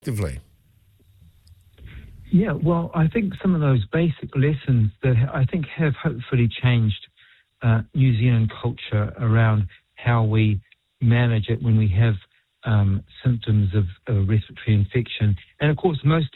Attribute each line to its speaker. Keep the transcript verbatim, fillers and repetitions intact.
Speaker 1: Effectively.
Speaker 2: Yeah, well, I think some of those basic lessons that I think have hopefully changed uh, New Zealand culture around how we manage it when we have um, symptoms of, of respiratory infection. And of course, most